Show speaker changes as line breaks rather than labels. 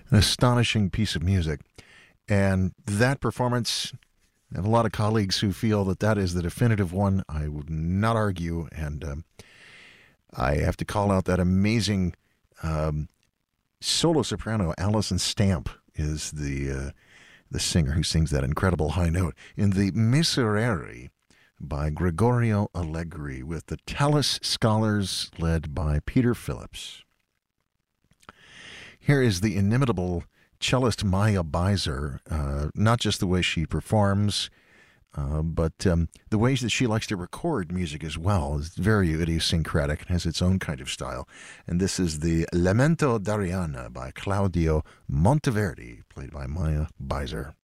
An astonishing piece of music. And that performance, I have a lot of colleagues who feel that that is the definitive one. I would not argue. And I have to call out that amazing solo soprano. Alison Stamp is the singer who sings that incredible high note in the Miserere by Gregorio Allegri with the Tallis Scholars led by Peter Phillips. Here is the inimitable cellist Maya Beiser, not just the way she performs, but the ways that she likes to record music as well is very idiosyncratic and has its own kind of style. And this is the Lamento d'Arianna by Claudio Monteverdi, played by Maya Beiser.